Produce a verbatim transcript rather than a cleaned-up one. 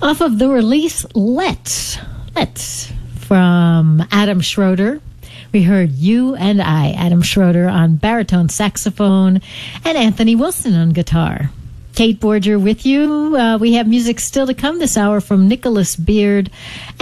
Off of the release Let's, Let's from Adam Schroeder. We heard You and I, Adam Schroeder on baritone saxophone, and Anthony Wilson on guitar. Kate Borger with you. Uh, we have music still to come this hour from Nicholas Beard